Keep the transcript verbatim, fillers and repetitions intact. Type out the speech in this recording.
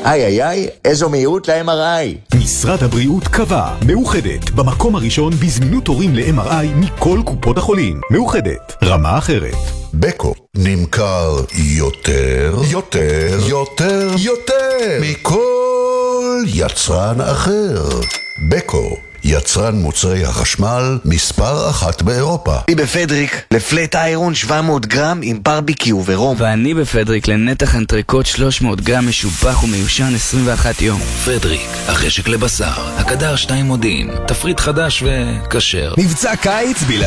איי איי איי, איזו מהירות ל-אם אר איי. משרד הבריאות קבע, מאוחדת, במקום הראשון בזמינות תורים ל-אם אר איי מכל קופות החולים. מאוחדת, רמה אחרת. בקו נמכר יותר, יותר, יותר, יותר מכל יצרן אחר. בקו, יצרן מוצרי החשמל מספר אחת באירופה. אני בפדריק לפלט איירון שבע מאות גרם עם ברביקיו ורום. ואני בפדריק לנתח אנטריקוט שלוש מאות גרם משובח ומיושן עשרים ואחת יום. פדריק, החשק לבשר, הקדר שתיים מודיעין, תפריט חדש וכשר. מבצע קיץ בלעדי